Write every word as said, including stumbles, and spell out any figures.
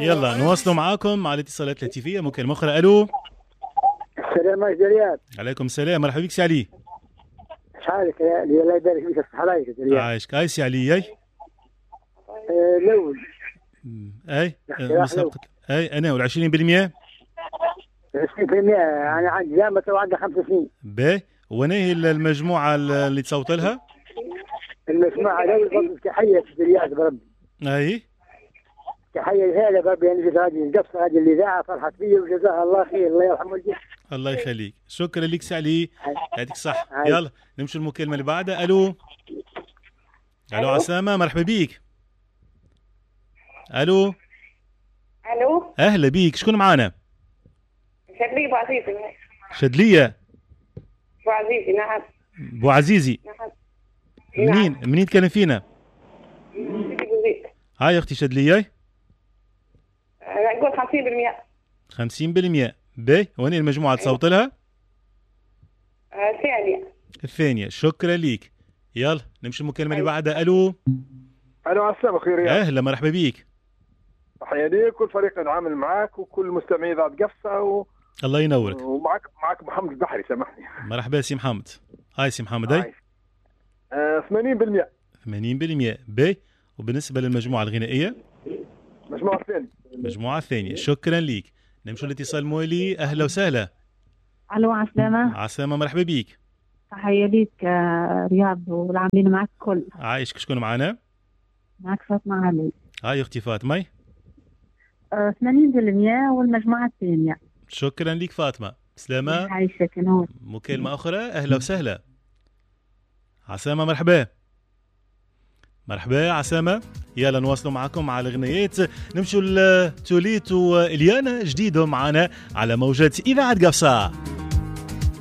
يلا نواصلوا معاكم مع الاتصالات الهاتفية. ممكن أخرى. ألو. السلام عليكم رياض. عليكم السلام، مرحبا بك سي علي. شحالك يا علي؟ الله يبارك فيك. الصحة عليك يا رياض. عايشك. أي سي علي. أي الأول أي مسابقة أي أنا أول عشرين بالمئة عشرين بالمئة. أنا عندي جامعة وعندي خمس سنين. باهي. وانا هي المجموعة اللي تصوت لها؟ المجموعة هذه برضه تحية في رياض بربي. أي تحية لها بربي. يعني جزاها هذه القصة هذه الإذاعة فرحت بي وجزاها الله خير. الله يرحمه الجيش. الله يخليك. شكرا لك سي علي. يعطيك صح. يلا نمشي المكالمة اللي بعدها. ألو. ألو عسامة، مرحبا بيك. ألو. الو أهلا بيك. شكون معانا؟ شدلية بو عزيزي. شدلية بو عزيزي. نعم بو عزيزي. نعم. منين منين كان فينا؟ سيدي بوزيد. هاي أختي شدلية. أنا نقول خمسين بالمئة. خمسين بالمئة. باهي. وين المجموعة تصوت لها؟ الثانية. الثانية. شكرا ليك. يلا نمشي المكالمة اللي بعدها. ألو. ألو عسام أخي رياض. أهلا مرحبا بيك. تحية ليك كل فريق العمل معك وكل مستمعي ذات قفصة و... الله ينورك. ومعك معك محمد البحري. سامحني. مرحبا سي محمد. هاي سي محمد. هاي آه ثمانين بالمئة. ثمانين بالمئة. باهي. وبالنسبة للمجموعة الغنائية؟ المجموعة الثانية. المجموعة الثانية. شكرا ليك. نمشي الاتصال موالي. أهلا وسهلا. الو عسلامة. عسلامة، مرحبا بيك. تحية ليك رياض والعاملين معك كل. عايشك. شكون معنا؟ معك فاطمة علي. هاي أختي فاطمة. آه ثمانين بالمئة والمجموعة الثانية. شكرا ليك فاطمة. سلامة. عايشك نور. مكالمة أخرى. أهلا وسهلا. عسامة مرحبا. مرحبا عسامة. يلا نواصلوا معكم على الغنيات. نمشوا لتوليت وإليانا جديدهم معنا على موجة إذاعة قفصة.